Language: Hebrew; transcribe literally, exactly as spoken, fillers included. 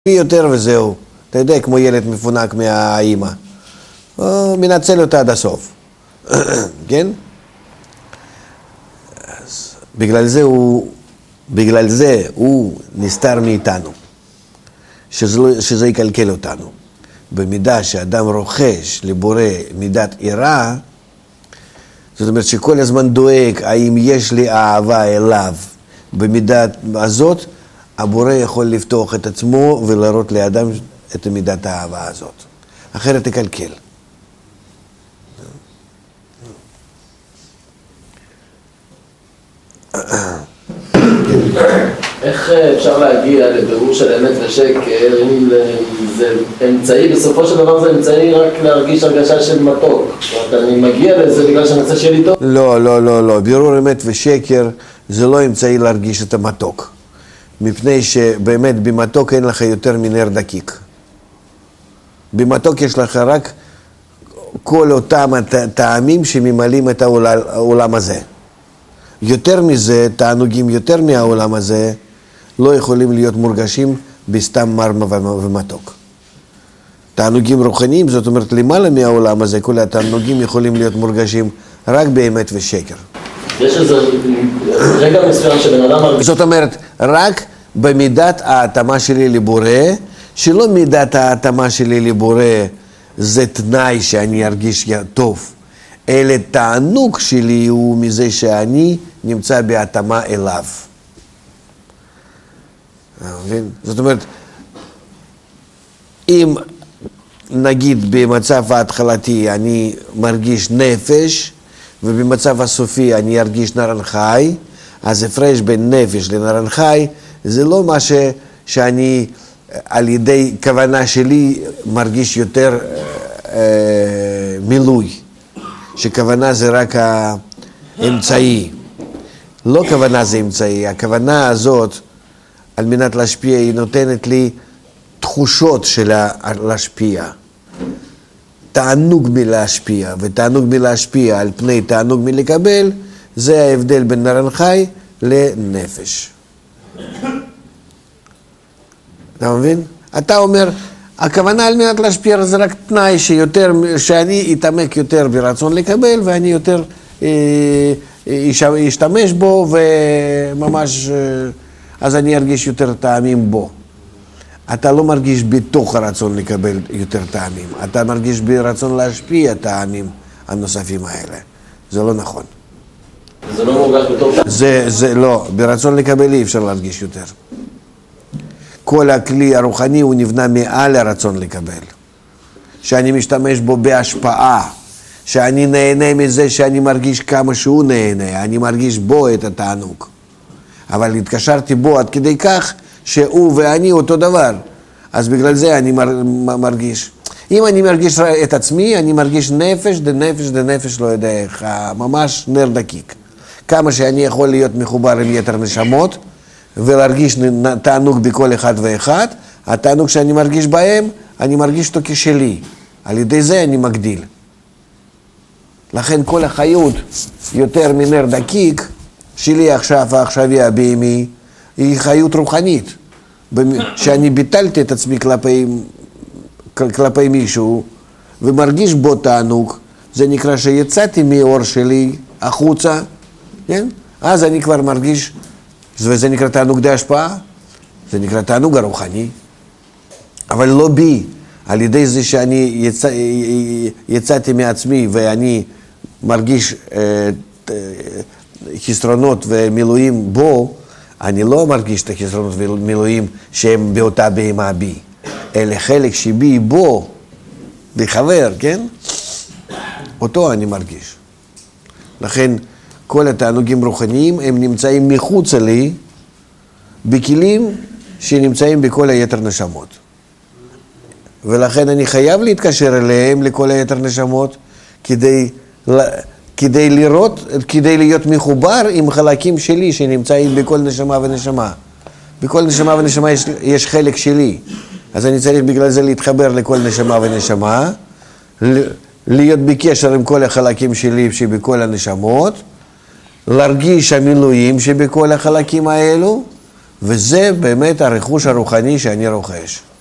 יותר וזהו. אתה יודע, כמו ילד מפונק מהאימא. הוא מנצל אותה עד הסוף. כן? אז בגלל זה הוא, בגלל זה הוא נסתר מאיתנו. שזה, שזה יקלקל אותנו. במידה שאדם רוכש לבורא מידת עירה, זאת אומרת שכל הזמן דואג האם יש לי אהבה אליו במידה הזאת, הבורא יכול לפתוח את עצמו ולהראות לאדם את מידת האהבה הזאת. אחרת תקלקל. איך אפשר להגיע לבירור של אמת ושקר אם זה אמצעי, בסופו של דבר זה אמצעי רק להרגיש הרגשה של מתוק? זאת אומרת, אני מגיע לזה בגלל שאני רוצה שיהיה לי טוב? לא, לא, לא, לא. בירור אמת ושקר זה לא אמצעי להרגיש את המתוק. מפני שבאמת במתוק אין לך יותר מנר דקיק. במתוק יש לך רק כל אותם הטעמים שממלאים את העולם הזה. יותר מזה, תענוגים יותר מהעולם הזה, לא יכולים להיות מורגשים בסתם מר ומתוק. תענוגים רוחניים, זאת אומרת, למעלה מהעולם הזה, כל התענוגים יכולים להיות מורגשים רק באמת ושקר. יש איזה רגע מסוים שבן אדם מרגיש... זאת אומרת, רק במידת ההתאמה שלי לבורא, שלא מידת ההתאמה שלי לבורא זה תנאי שאני ארגיש טוב, אלא תענוג שלי הוא מזה שאני נמצא בהתאמה אליו. זאת אומרת, אם נגיד במצב ההתחלתי אני מרגיש נפש, ובמצב הסופי אני ארגיש נרן חי, אז הפרש בין נפש לנרן חי, זה לא מה ש, שאני על ידי כוונה שלי מרגיש יותר אה, מילוי, שכוונה זה רק האמצעי. לא כוונה זה אמצעי, הכוונה הזאת על מנת להשפיע היא נותנת לי תחושות של להשפיע. תענוג מלהשפיע, ותענוג מלהשפיע על פני תענוג מלקבל, זה ההבדל בין נרן חי לנפש. אתה מבין? אתה אומר, הכוונה על מנת להשפיע זה רק תנאי שיותר, שאני אתעמק יותר ברצון לקבל, ואני יותר אה, אשתמש בו, וממש, אה, אז אני ארגיש יותר טעמים בו. אתה לא מרגיש בתוך הרצון לקבל יותר טעמים, אתה מרגיש ברצון להשפיע טעמים הנוספים האלה. זה לא נכון. זה לא מורגש בתוך... זה, זה לא, ברצון לקבל אי אפשר להרגיש יותר. כל הכלי הרוחני הוא נבנה מעל הרצון לקבל. שאני משתמש בו בהשפעה, שאני נהנה מזה שאני מרגיש כמה שהוא נהנה, אני מרגיש בו את התענוג. אבל התקשרתי בו עד כדי כך שהוא ואני אותו דבר. אז בגלל זה אני מרגיש. אם אני מרגיש את עצמי, אני מרגיש נפש, דנפש, דנפש, לא יודע איך, ממש נר דקיק. כמה שאני יכול להיות מחובר עם יתר נשמות, ולהרגיש תענוג בכל אחד ואחד, התענוג שאני מרגיש בהם, אני מרגיש אותו כשלי. על ידי זה אני מגדיל. לכן כל החיות יותר מנר דקיק, שלי עכשיו, העכשווי הבהמי, היא חיות רוחנית. שאני ביטלתי את עצמי כלפי, כלפי מישהו, ומרגיש בו תענוג, זה נקרא שיצאתי מאור שלי החוצה, כן? אז אני כבר מרגיש, וזה נקרא תענוג די השפעה, זה נקרא תענוג הרוחני, אבל לא בי, על ידי זה שאני יצא, יצאתי מעצמי ואני מרגיש אה, חסרונות ומילואים בו, אני לא מרגיש את החסרונות ומילואים שהם באותה בהמה בי, אלא חלק שבי בו, בחבר, כן? אותו אני מרגיש. לכן כל התענוגים רוחניים הם נמצאים מחוץ לי, בכלים שנמצאים בכל היתר נשמות. ולכן אני חייב להתקשר אליהם, לכל היתר נשמות, כדי, כדי לראות, כדי להיות מחובר עם חלקים שלי שנמצאים בכל נשמה ונשמה. בכל נשמה ונשמה יש, יש חלק שלי. אז אני צריך בגלל זה להתחבר לכל נשמה ונשמה, להיות בקשר עם כל החלקים שלי שבכל הנשמות, להרגיש המילואים שבכל החלקים האלו, וזה באמת הרכוש הרוחני שאני רוכש.